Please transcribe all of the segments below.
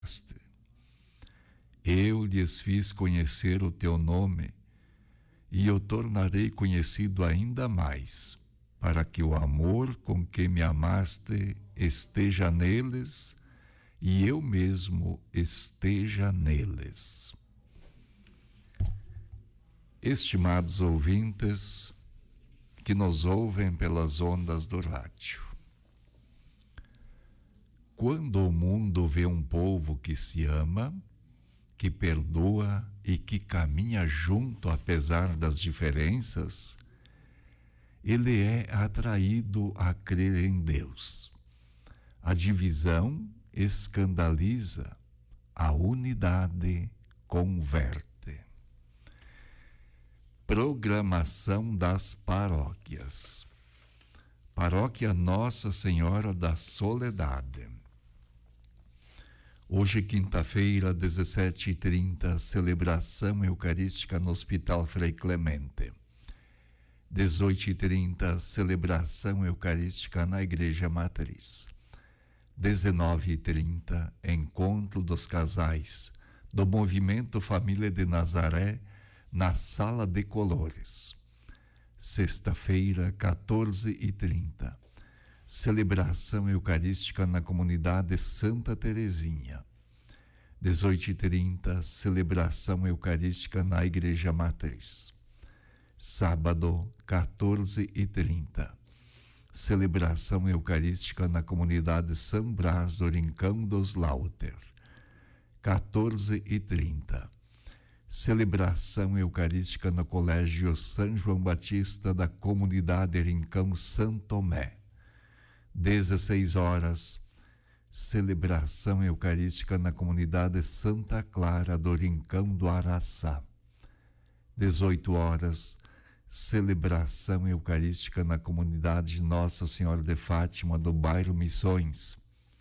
Eu lhes fiz conhecer o teu nome, e eu tornarei conhecido ainda mais, para que o amor com que me amaste esteja neles e eu mesmo esteja neles. Estimados ouvintes que nos ouvem pelas ondas do rádio, quando o mundo vê um povo que se ama, que perdoa e que caminha junto apesar das diferenças, ele é atraído a crer em Deus. A divisão escandaliza, a unidade converte. Programação das paróquias. Paróquia Nossa Senhora da Soledade. Hoje, quinta-feira, 17h30, celebração eucarística no Hospital Frei Clemente. 18h30, celebração eucarística na Igreja Matriz. 19h30, encontro dos casais do Movimento Família de Nazaré na Sala de Colores. Sexta-feira, 14h30, celebração eucarística na comunidade Santa Terezinha. 18h30, celebração eucarística na Igreja Matriz. Sábado, 14h30, celebração eucarística na comunidade São Brás do Rincão dos Lauter. 14h30, celebração eucarística no Colégio São João Batista da comunidade Rincão Santo Tomé. 16 horas, celebração eucarística na comunidade Santa Clara do Rincão do Araçá. 18 horas, celebração eucarística na comunidade Nossa Senhora de Fátima do bairro Missões.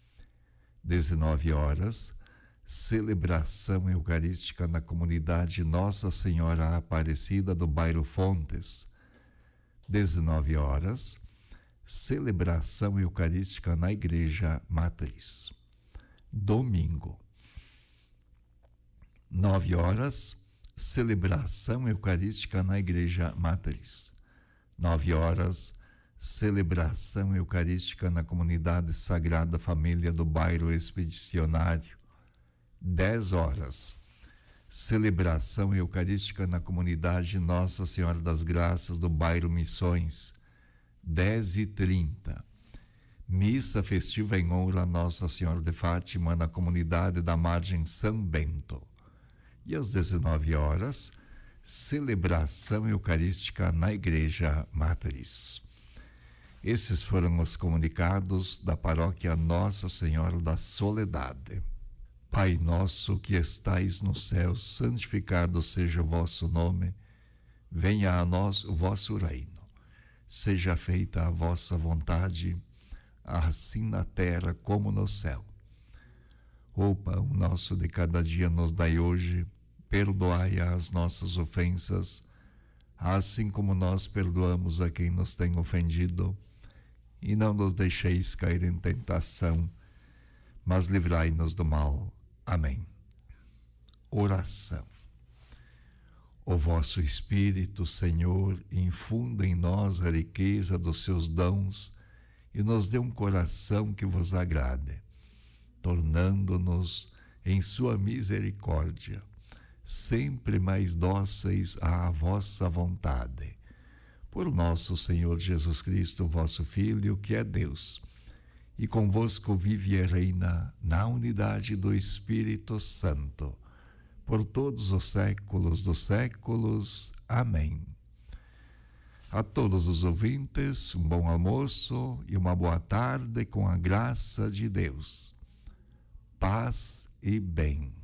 19 horas, celebração eucarística na comunidade Nossa Senhora Aparecida do bairro Fontes. 19 horas, celebração eucarística na Igreja Matriz. Domingo, 9 horas, celebração eucarística na Igreja Matriz. 9 horas, celebração eucarística na comunidade Sagrada Família do bairro Expedicionário. 10 horas, celebração eucarística na comunidade Nossa Senhora das Graças do bairro Missões. 10h30, missa festiva em honra a Nossa Senhora de Fátima na comunidade da Margem São Bento. E às 19 horas, celebração eucarística na Igreja Matriz. Esses foram os comunicados da Paróquia Nossa Senhora da Soledade. Pai nosso que estais no céu, santificado seja o vosso nome. Venha a nós o vosso reino. Seja feita a vossa vontade, assim na terra como no céu. O pão nosso de cada dia nos dai hoje, perdoai as nossas ofensas, assim como nós perdoamos a quem nos tem ofendido, e não nos deixeis cair em tentação, mas livrai-nos do mal. Amém. Oração. O vosso Espírito, Senhor, infunda em nós a riqueza dos seus dons e nos dê um coração que vos agrade, tornando-nos, em sua misericórdia, sempre mais dóceis à vossa vontade. Por nosso Senhor Jesus Cristo, vosso Filho, que é Deus, e convosco vive e reina na unidade do Espírito Santo, por todos os séculos dos séculos. Amém. A todos os ouvintes, um bom almoço e uma boa tarde com a graça de Deus. Paz e bem.